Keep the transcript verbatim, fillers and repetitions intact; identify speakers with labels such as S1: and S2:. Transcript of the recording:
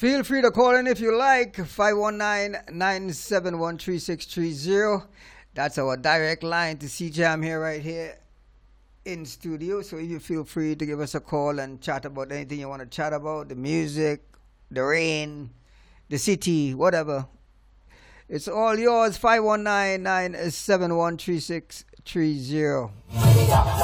S1: Feel free to call in if you like. five one nine, nine seven one, three six three zero. That's our direct line to C Jam here, right here in studio. So you feel free to give us a call and chat about anything you want to chat about. The music, the rain, the city, whatever. It's all yours. five one nine, nine seven one, three six three zero.